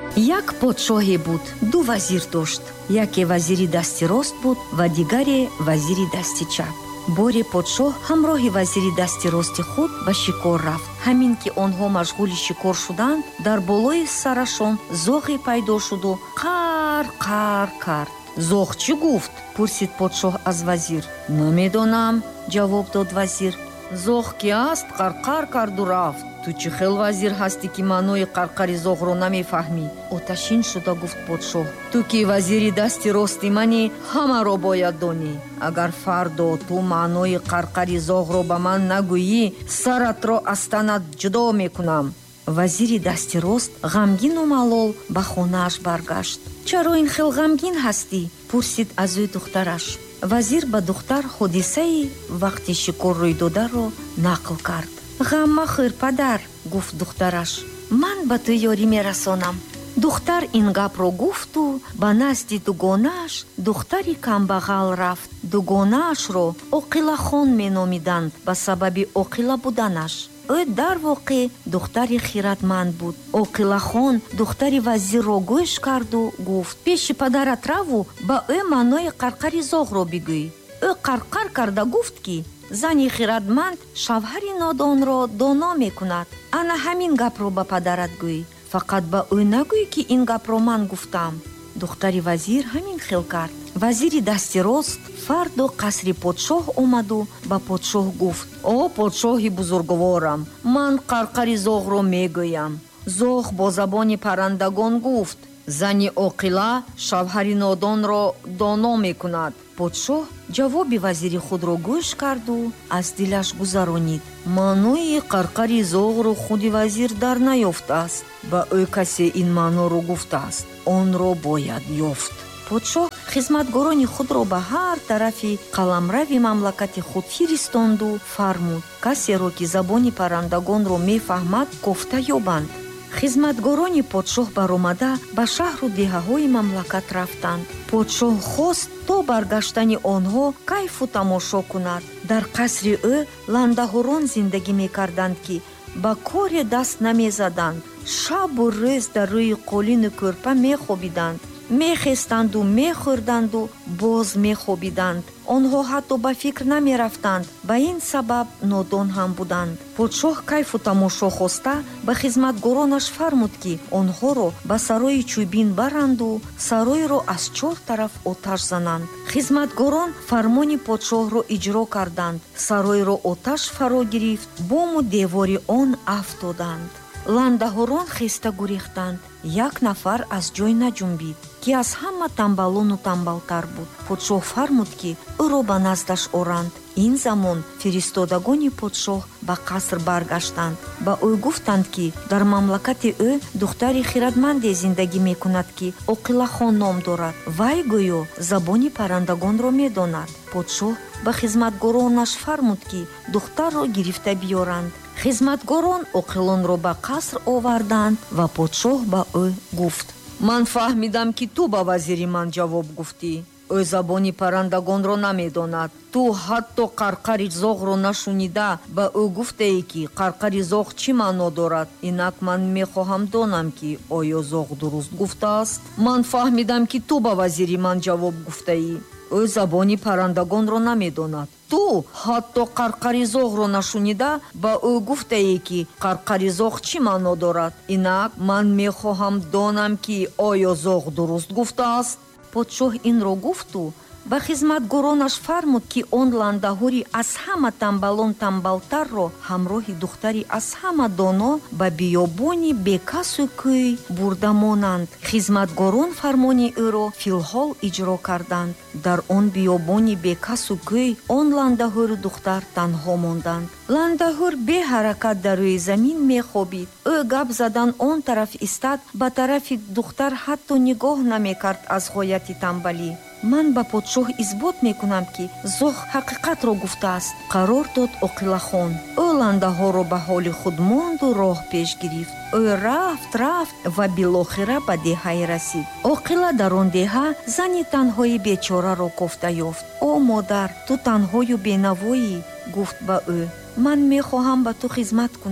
як подшоҳе буд, ду вазир дошт. яке вазири дасти рост буд ва дигаре вазири дасти чап. бори подшоҳ ҳамроҳи вазири дасти рости худ ба шикор рафт. ҳамин ки онҳо машғули шикор шуданд, дар болои сарашон зоғе пайдо шуду қар кард. зоғ чӣ гуфт? пурсид подшоҳ аз вазир. намедонам, ҷавоб дод вазир. зоғ ки аст қарқар карду рафт. ту чӣ хел вазир ҳастӣ ки маънои қарқари зоғро намефаҳмӣ? оташин шуда гуфт подшоҳ. ту ки вазири дасти рости манӣ, ҳамаро бояд донӣ. агар фардо ту маънои қарқари зоғро ба ман нагӯӣ, саратро аз танат ҷудо мекунам. вазири дасти рост ғамгину малол ба хонааш баргашт. чаро ин хел ғамгин ҳастӣ? пурсид аз ӯ духтараш. вазир ба духтар ҳодисаи вақти шикор рӯйдодарро нақл кард. ғам махӯр падар, гуфт духтараш. ман ба ту ёрӣ мерасонам. духтар ин гапро гуфту ба назди дугонааш, духтари камбағал рафт. дугонаашро оқилахон меномиданд ба сабаби оқила буданаш. ӯ дар воқеъ духтари хиратманд буд. оқилахон духтари вазирро гӯш карду гуфт: пеши падарат раву, ба ӯ маънои қарқари зоғро бигӯй. ӯ қарқар карда гуфт ки зани хиратманд шавҳари нодонро доно мекунад. ана ҳамин гапро ба падарат гӯй. фақат ба ӯ нагӯй ки ин гапро ман гуфтам. духтари вазир ҳамин хел кард. вазири дасти рост фарду қасри подшоҳ омаду ба подшоҳ гуфт: о подшоҳи бузургворам, ман қарқари зоғро мегӯям. зоғ бо забони паррандагон гуфт: зани оқила шавҳари нодонро доно мекунад. подшоҳ ҷавоби вазири худро гӯш карду аз дилаш гузаронид. маънои қарқари зоғро худи вазир дар наёфтааст. ба ӯ касе ин маъноро гуфтааст, онро бояд ёфт. подшоҳ хизматгорони худро ба ҳар тарафи қаламрави мамлакати худ фиристонду фармуд: касеро ки забони паррандагонро мефаҳмад, кофта ёбанд. хизматгорони подшоҳ баромада ба шаҳру деҳаҳои мамлакат рафтанд. подшоҳ хост то баргаштани онҳо кайфу тамошо кунад. дар қасри ӯ ландаҳорон зиндагӣ мекарданд ки ба коре даст намезаданд. шабу рӯз дар рӯи қолину кӯрпа мехобиданд. мехестанду мехӯрданду боз мехобиданд. онҳо ҳатто ба фикр намерафтанд. ба ин сабаб нодон ҳам буданд. подшоҳ кайфу тамошо хоста ба хизматгоронаш фармуд ки онҳоро ба сарои чӯбин баранду саройро аз чор тараф оташ зананд. хизматгорон фармони подшоҳро иҷро карданд. саройро оташ фаро гирифт. бому девори он афтоданд. ландаҳорон хеста гурехтанд. як нафар аз ҷой наҷунбид, ки аз ҳама тамбалону тамбалтар буд. подшоҳ фармуд ки ӯро ба наздаш оранд. ин замон фиристодагони подшоҳ ба қаср баргаштанд. ба ӯ гуфтанд ки дар мамлакати ӯ духтари хиратманде зиндагӣ мекунад ки оқилахон ном дорад. вай гӯё забони паррандагонро медонад. подшоҳ ба хизматгоронаш фармуд ки духтарро гирифта биёранд. хизматгорон оқилонро ба қаср оварданд ва подшоҳ ба ӯ гуфт: ман фаҳмидам ки ту ба вазири ман ҷавоб гуфтӣ. ӯ забони паррандагонро намедонад. ту ҳатто қарқари зоғро нашунида ба ӯ гуфтаӣ ки қарқари зоғ чӣ маъно дорад. инак ман мехоҳам донам ки оё зоғ дуруст гуфтааст. ман фаҳмидам ки ту ба вазири ман ҷавоб гуфтаӣ. ӯ забони паррандагонро намедонад. ту ҳатто қарқари зоғро нашунида ба ӯ гуфтаӣ ки қарқари зоғ чӣ маъно дорад. инак ман мехоҳам донам ки оё зоғ дуруст гуфтааст. подшоҳ инро гуфту ба хизматгоронаш фармуд ки он ландаҳори аз ҳама тамбалон тамбалтарро ҳамроҳи духтари аз ҳама доно ба биёбони бекасу кӯй бурда монанд. хизматгорон фармони ӯро филҳол иҷро карданд. дар он биёбони бекасу кӯй он ландаҳору духтар танҳо монданд. ландаҳор беҳаракат дар рӯи замин мехобид. ӯ гап задан он тараф истад, ба тарафи духтар ҳатто нигоҳ намекард аз ғояти тамбалӣ. ман ба подшоҳ исбот мекунам ки зоғ ҳақиқатро гуфтааст, қарор дод оқилахон. ӯ ландаҳоро ба ҳоли худ монду роҳ пеш гирифт. ӯ рафт ва билохира ба деҳае расид. оқила дар он деҳа зани танҳои бечораро кофта ёфт. о модар, ту танҳою бенавоӣ, гуфт ба ӯ. ман мехоҳам ба ту хизмат кунам.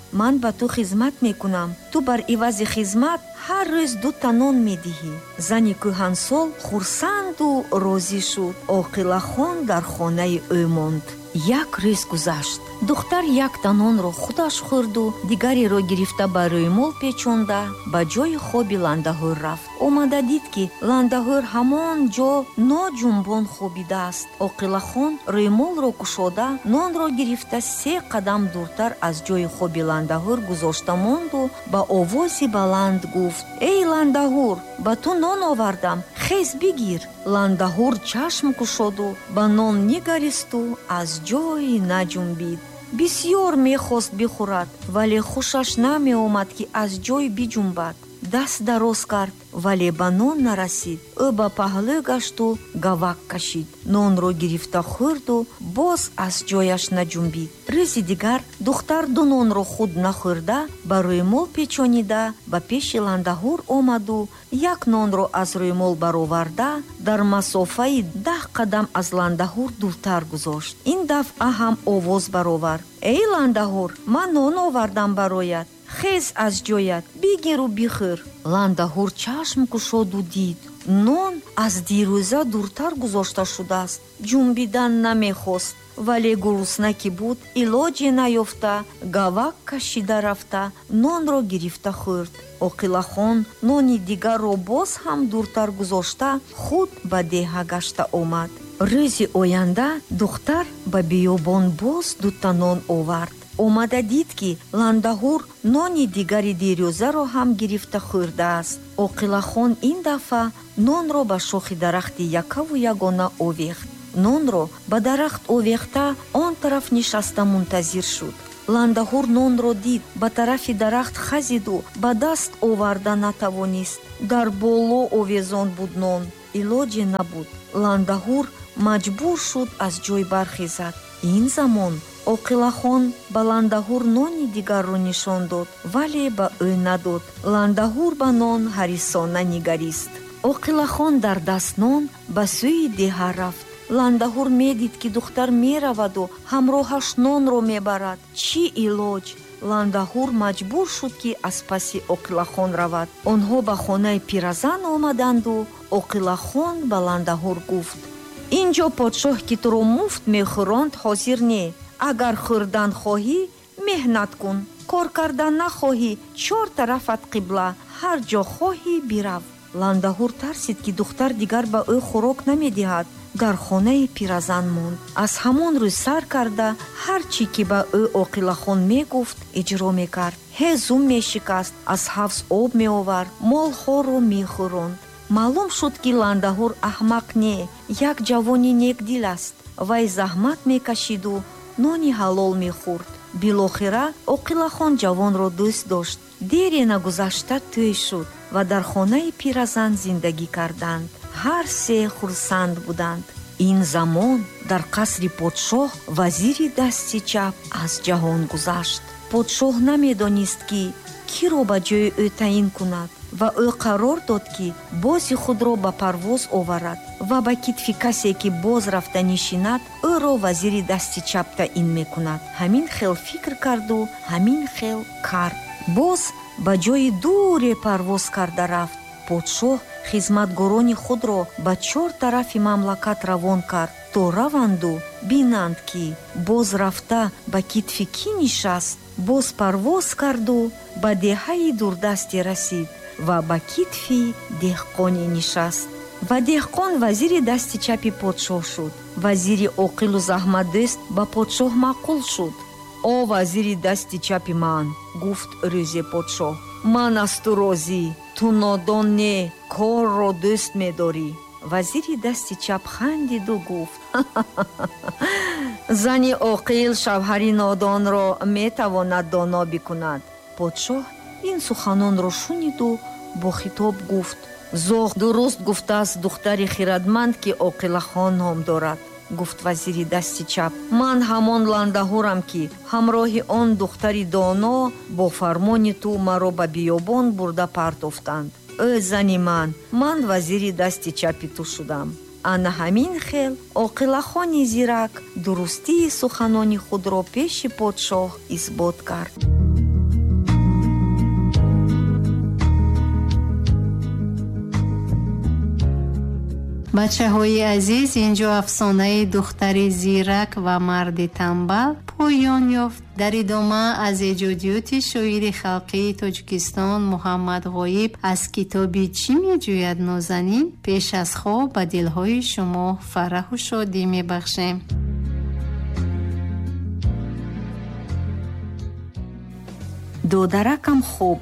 ман ба ту хизмат мекунам, ту бар ивази хизмат ҳар рӯз 2 нон медиҳӣ. Зани кӯҳансол хурсанду розӣ шуд. оқилахон дар хонаи ӯ монд. як рӯз гузашт. духтар 1 нонро худаш хӯрду, дигареро гирифта ба рӯймол печонда ба ҷои хоби ландаҳӯр рафт. омада дид ки ландаҳӯр ҳамон ҷо ноҷунбон хобидааст. оқилахон рӯймолро кушода, нонро гирифта 3 қадам дуртар аз ҷои хоби ландаҳӯр гузошта монду ба овози баланд гуфт: эй ландаҳӯр, ба ту нон овардам, хез бигир. ландаҳӯр чашм кушоду ба нон нигаристу аз ҷои наҷунбид. бисьёр мехост бихӯрад, вале хушаш намеомад ки аз ҷой биҷунбад. даст дароз кард, вале ба нон нарасид. ӯ ба паҳлӯ гашту гавак кашид. нонро гирифта хӯрду, боз аз ҷояш наҷунбид. рӯзи дигар духтар 2 нонро худ нахӯрда ба рӯймол печонида ба пеши ландаҳӯр омаду 1 нонро аз рӯймол бароварда дар масофаи 10 қадам аз ландаҳӯр дуртар гузошт. ин дафъа ҳам овоз баровард: эй ландаҳӯр, ман нон овардам бароят, хез аз ҷоят, бигиру бихӯр. ландаҳӯр чашм кушоду дид нон аз дирӯза дуртар гузошта шудааст. ҷунбидан намехост, вале гуруснак ки буд, илоҷе наёфта, гавак кашида рафта нонро гирифта хӯрд. оқилахон нони дигарро боз ҳам дуртар гузошта худ ба деҳа гашта омад. рӯзи оянда духтар ба биёбон боз 2 нон овард. омада дид ки ландаҳӯр нони дигари дирӯзаро ҳам гирифта хӯрдааст. оқилахон ин дафъа нонро ба шохи дарахти якаву ягона овехт. нонро ба дарахт овехта он тараф нишаста мунтазир шуд. ландаҳӯр нонро дид, ба тарафи дарахт хазиду ба даст оварда натавонист. дар боло овезон буд нон, илоҷе набуд. ландаҳӯр маҷбур шуд аз ҷой бархезад. ин замон оқилахон ба ландаҳӯр нони дигарро нишон дод, вале ба ӯ надод. ландаҳӯр ба нон ҳарисона нигарист. оқилахон дар даст нон ба сӯи деҳа рафт. ландаҳӯр медид ки духтар мераваду ҳамроҳаш нонро мебарад. чӣ илоҷ? ландаҳӯр маҷбур шуд ки аз паси оқилахон равад. онҳо ба хонаи пиразан омаданду оқилахон ба ландаҳӯр гуфт: ин ҷо подшоҳ ки туро муфт мехӯронд ҳозир не. агар хӯрдан хоҳӣ меҳнат кун, кор кардан нахоҳӣ 4 тарафат қибла, ҳар ҷо хоҳӣ бирав. ландаҳӯр тарсид ки духтар дигар ба ӯ хӯрок намедиҳад. дар хонаи пиразан монд. аз ҳамон рӯз сар карда ҳар чӣ ки ба ӯ оқилахон мегуфт иҷро мекард. ҳезум мешикаст, аз ҳавз об меовард, молҳоро мехӯронд. маълум шуд ки ландаҳӯр аҳмақ не, як ҷавони некдил аст. вай заҳмат мекашиду нони ҳалол мехӯрд. билохира оқилахон ҷавонро дӯст дошт. дере нагузашта тӯй шуд ва дар хонаи пиразан зиндагӣ карданд. ҳар 3 хурсанд буданд. ин замон дар қасри подшоҳ вазири дасти чап аз ҷаҳон гузашт. подшоҳ намедонист ки киро ба ҷои ӯ таъин кунад ва ӯ қарор дод ки бози худро ба парвоз оварад ва ба китфи касе ки боз рафта нишинад, ӯро вазири дасти чап таъин мекунад. ҳамин хел фикр карду ҳамин хел кард. боз ба ҷои дуре парвоз карда рафт. подшоҳ хизматгорони худро ба 4 тарафи мамлакат равон кард то раванду бинанд ки боз рафта ба китфи кӣ нишаст. боз парвоз карду ба деҳаи дурдасте расид ва ба китфи деҳқоне нишаст. ва деҳқон вазири дасти чапи подшоҳ шуд. вазири оқилу заҳматдӯст ба подшоҳ маъқул шуд. о вазири дасти чапи ман, гуфт рӯзе подшоҳ, ман аз ту розӣ. ту нодон не, корро дӯст медорӣ. вазири дасти чап хандиду гуфт: зани оқил шавҳари нодонро метавонад доно бикунад. подшоҳ ин суханонро шуниду бо хитоб гуфт: зоғ дуруст гуфтааст духтари хирадманд ки оқилахон ном дорад. гуфт вазири дасти чап: ман ҳамон ландаҳӯрам ки ҳамроҳи он духтари доно бо фармони ту маро ба биёбон бурда партофтанд. ӯ зани ман вазири дасти чапи ту шудам. ана ҳамин хел оқилахони зирак дурустии суханони худро пеши подшоҳ исбот кард. бачаҳои азиз, инҷо афсонаи духтари зирак ва марди тамбал поён ёфт. дар идома аз эҷодиёти шоири халқии Тоҷикистон Муҳаммад Ғоиб аз китоби «Чӣ меҷӯяд нозанин» пеш аз хоб ба дилҳои шумо фараҳу шодӣ мебахшем. додаракам хуб.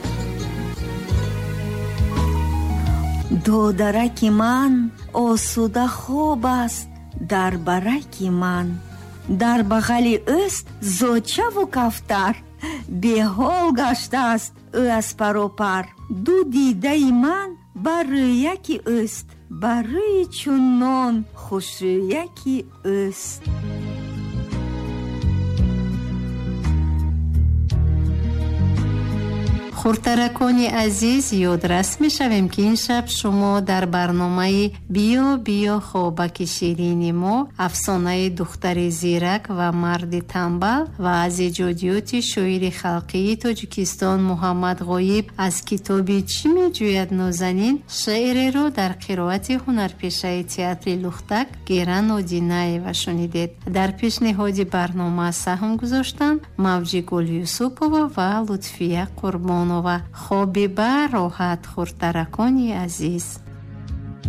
додараки ман осуда хоб аст дар бараки ман. дар бағали ӯст зочаву кафтар, беҳол гаштааст ӯ аз паропар. ду дидаи ман ба рӯяки ӯст, ба рӯи чун нон хушрӯяки ӯст. хурдтаракони азиз, ёдрас мешавем ки ин шаб шумо дар барномаи биё биё хобаки ширини мо афсонаи духтари зирак ва марди тамбал ва аз эҷодиёти шоири халқии Тоҷикистон Муҳаммад Ғоиб аз китоби «Чӣ меҷӯяд нозанин» шеъреро дар қироати ҳунарпешаи театри Лухтак Гера Нодинаева шунидед. дар пешниҳоди барнома саҳм гузоштанд Мавҷи Гулюсупова ва Лутфия Қурбонова. خوبی با راحت خورترکانی عزیز.